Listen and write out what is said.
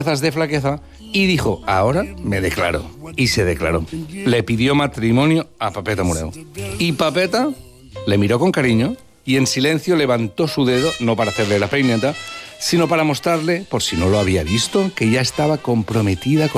de flaqueza y dijo, ahora me declaro. Y se declaró. Le pidió matrimonio a Papeta Moreu. Y Papeta le miró con cariño y en silencio levantó su dedo, no para hacerle la peineta, sino para mostrarle, por si no lo había visto, que ya estaba comprometida con